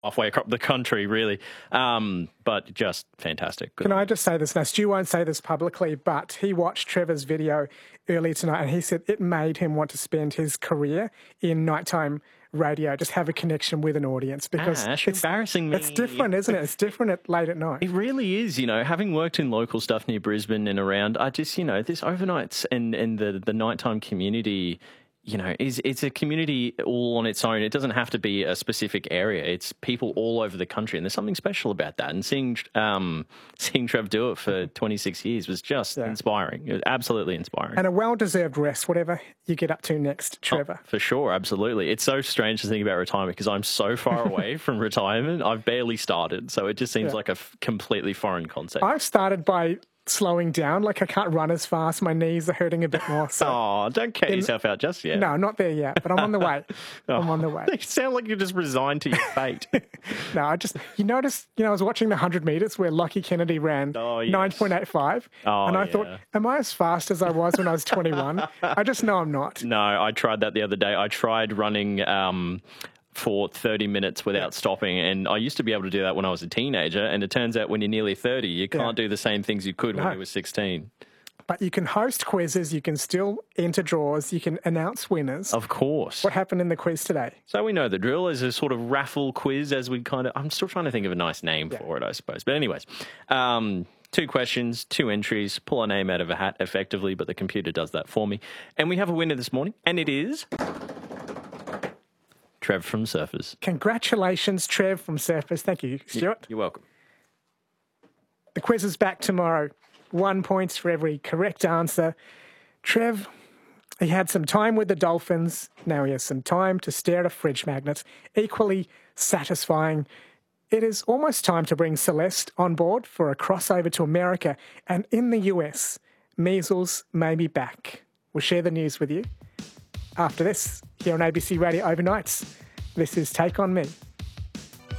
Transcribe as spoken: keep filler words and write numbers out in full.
halfway across the country, really. Um, but just fantastic. Good. Can I just say this now? Stu won't say this publicly, but he watched Trevor's video earlier tonight and he said it made him want to spend his career in nighttime radio, just have a connection with an audience, because Ash, it's embarrassing me. It's different, isn't it? It's different at late at night. It really is, you know, having worked in local stuff near Brisbane and around, I just, you know, this overnights and, and the, the nighttime community, you know, is it's a community all on its own. It doesn't have to be a specific area. It's people all over the country, and there's something special about that. And seeing um, seeing Trev do it for twenty-six years was just yeah. inspiring. It was absolutely inspiring. And a well-deserved rest, whatever you get up to next, Trevor. Oh, for sure, absolutely. It's so strange to think about retirement because I'm so far away from retirement. I've barely started, so it just seems yeah. like a f- completely foreign concept. I've started by slowing down. Like, I can't run as fast. My knees are hurting a bit more. So oh, don't cut yourself out just yet. No, I'm not there yet, but I'm on the way. oh, I'm on the way. You sound like you're just resigned to your fate. No, I just, you notice, you know, I was watching the one hundred metres where Lockie Kennedy ran oh, yes. nine point eight five. Oh, and I yeah. thought, am I as fast as I was when I was twenty-one? I just know I'm not. No, I tried that the other day. I tried running um, for thirty minutes without yeah. stopping, and I used to be able to do that when I was a teenager, and it turns out when you're nearly thirty, you can't yeah. do the same things you could no. when you were sixteen. But you can host quizzes, you can still enter draws, you can announce winners. Of course. What happened in the quiz today? So we know the drill is a sort of raffle quiz, as we kind of, I'm still trying to think of a nice name yeah. for it, I suppose. But anyways, um, two questions, two entries, pull a name out of a hat effectively, but the computer does that for me. And we have a winner this morning, and it is Trev from Surfers. Congratulations, Trev from Surfers. Thank you, Stuart. You're welcome. The quiz is back tomorrow. One point for every correct answer. Trev, he had some time with the Dolphins. Now he has some time to stare at a fridge magnet. Equally satisfying. It is almost time to bring Celeste on board for a crossover to America. And in the U S, measles may be back. We'll share the news with you after this here on A B C Radio Overnights. This is Take On Me.